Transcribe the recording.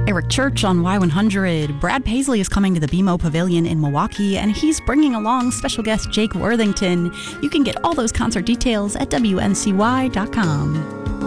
Eric Church on Y100. Brad Paisley is coming to the BMO Pavilion in Milwaukee, and he's bringing along special guest Jake Worthington. You can get all those concert details at WNCY.com.